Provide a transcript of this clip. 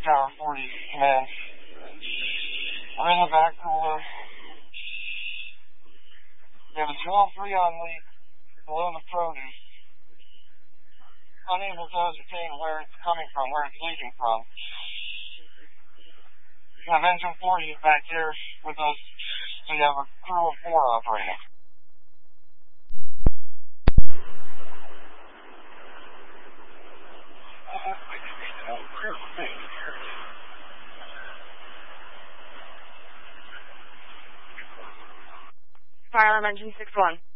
Tower 40 command. I'm in the back cooler. We have a 12-3 on leak below the produce. Unable to ascertain where it's coming from, where it's leaking from. We have engine 40 back here with us, so you have a crew of 4 operating. Fire alarm engine 6-1.